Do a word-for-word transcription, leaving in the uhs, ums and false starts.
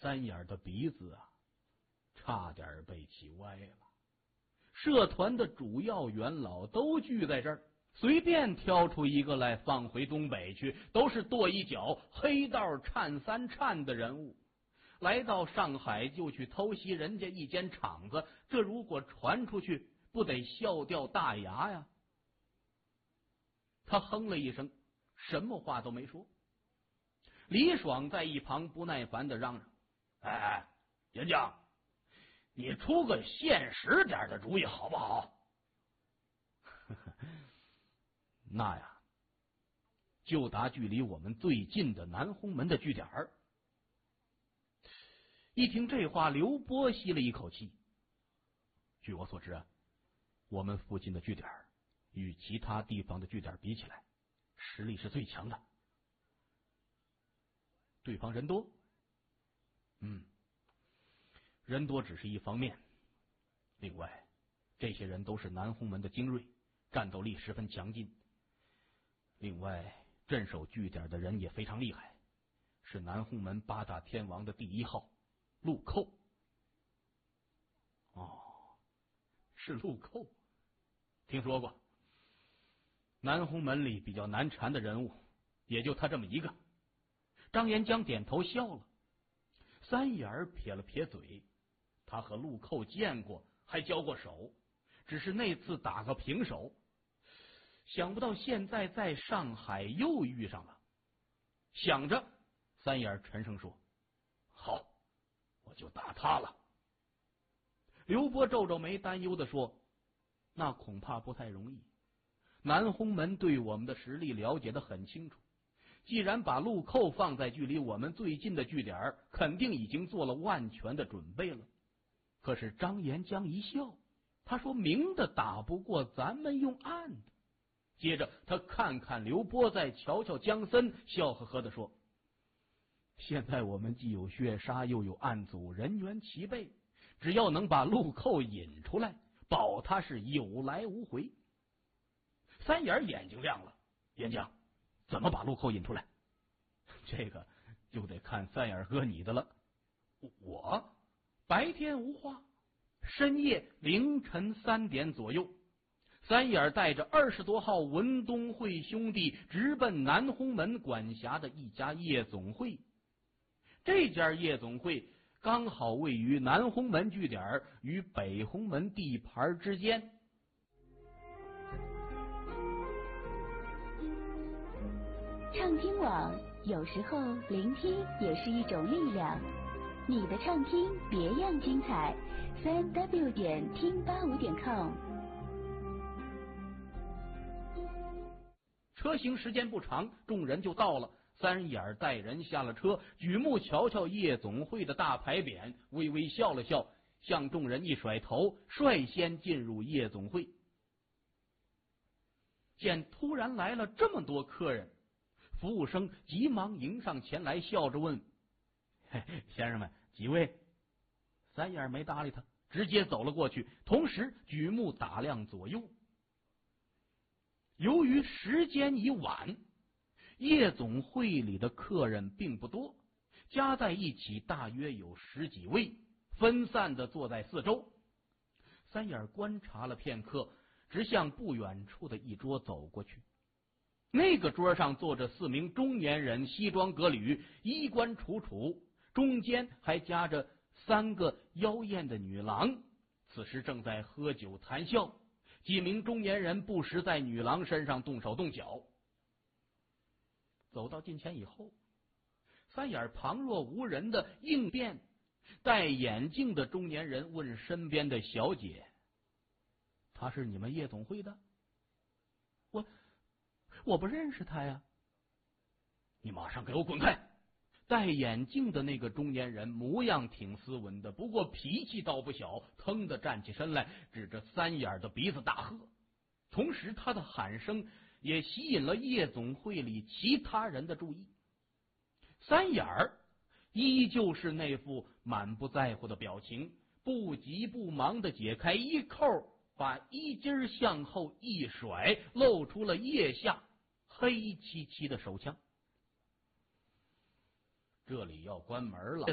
三眼的鼻子啊，差点被气歪了。社团的主要元老都聚在这儿，随便挑出一个来放回东北去，都是跺一脚黑道颤三颤的人物。来到上海就去偷袭人家一间厂子，这如果传出去，不得笑掉大牙呀？他哼了一声，什么话都没说。李爽在一旁不耐烦的嚷嚷：“哎，严将，你出个现实点的主意好不好？”那呀，就打距离我们最近的南红门的据点儿。一听这话，刘波吸了一口气。据我所知啊，我们附近的据点与其他地方的据点比起来，实力是最强的。对方人多，嗯，人多只是一方面，另外，这些人都是南红门的精锐，战斗力十分强劲。另外，镇守据点的人也非常厉害，是南红门八大天王的第一号陆寇。哦，是陆寇，听说过。南红门里比较难缠的人物，也就他这么一个。张延江点头笑了，三眼儿撇了撇嘴，他和陆寇见过，还交过手，只是那次打个平手。想不到现在在上海又遇上了。想着，三眼沉声说：“好，我就打他了。”刘波皱皱眉，担忧的说：“那恐怕不太容易。南红门对我们的实力了解得很清楚，既然把陆寇放在距离我们最近的据点，肯定已经做了万全的准备了。”可是张延江一笑，他说：“明的打不过，咱们用暗的。”接着他看看刘波，再瞧瞧江森，笑呵呵地说：“现在我们既有血杀，又有暗组，人员齐备，只要能把陆寇引出来，保他是有来无回。”三眼眼睛亮了：“严将，怎么把陆寇引出来？”这个就得看三眼哥你的了。我白天无话，深夜凌晨三点左右，三眼带着二十多号文东会兄弟直奔南红门管辖的一家夜总会。这家夜总会刚好位于南红门据点与北红门地盘之间。 畅听网，有时候聆听也是一种力量。你的畅听别样精彩，三 w 点听八五点 com。 车行时间不长，众人就到了。三眼带人下了车，举目瞧瞧夜总会的大牌匾，微微笑了笑，向众人一甩头，率先进入夜总会。见突然来了这么多客人，服务生急忙迎上前来，笑着问：“嘿，先生们，几位？”三眼没搭理他，直接走了过去，同时举目打量左右。由于时间已晚，夜总会里的客人并不多，加在一起大约有十几位，分散的坐在四周。三眼观察了片刻，直向不远处的一桌走过去。那个桌上坐着四名中年人，西装革履，衣冠楚楚，中间还夹着三个妖艳的女郎，此时正在喝酒谈笑。几名中年人不时在女郎身上动手动脚。走到近前以后，三眼旁若无人的应变，戴眼镜的中年人问身边的小姐：“他是你们夜总会的？”“我我不认识他呀。”“你马上给我滚开！”戴眼镜的那个中年人模样挺斯文的，不过脾气倒不小，腾地站起身来，指着三眼的鼻子大喝。同时他的喊声也吸引了夜总会里其他人的注意。三眼儿依旧是那副满不在乎的表情，不急不忙地解开衣扣，把衣襟向后一甩，露出了腋下黑漆漆的手枪。这里要关门了。